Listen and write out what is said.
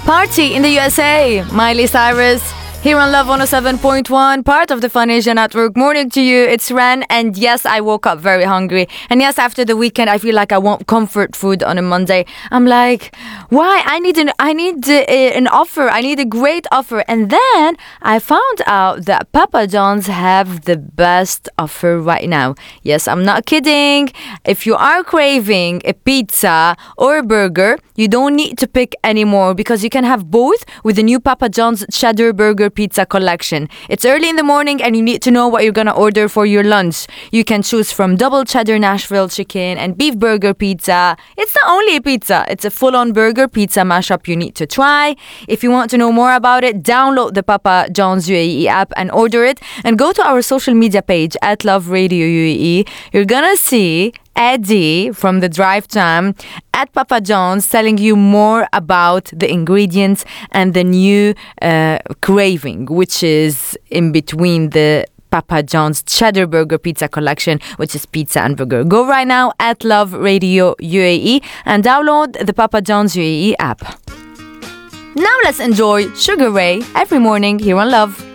Party in the USA. Miley Cyrus here on Love 107.1, part of the Fun Asia Network. Morning to you, it's Ren, and yes, I woke up very hungry. And yes, after the weekend, I feel like I want comfort food on a Monday. I'm like, why? I need an offer. I need a great offer. And then I found out that Papa John's have the best offer right now. Yes, I'm not kidding. If you are craving a pizza or a burger, you don't need to pick anymore because you can have both with the new Papa John's Cheddar Burger Pizza collection. It's early in the morning and you need to know what you're gonna order for your lunch. You can choose from double cheddar Nashville chicken and beef burger pizza. It's not only a pizza, it's a full-on burger pizza mashup you need to try. If you want to know more about it, download the Papa John's UAE app and order it, and go to our social media page at Love Radio UAE. You're gonna see Eddie from the Drive Time at Papa John's telling you more about the ingredients and the new craving, which is in between the Papa John's Cheddar Burger Pizza collection, which is pizza and burger. Go right now at Love Radio UAE and download the Papa John's UAE app. Now let's enjoy Sugar Ray every morning here on Love.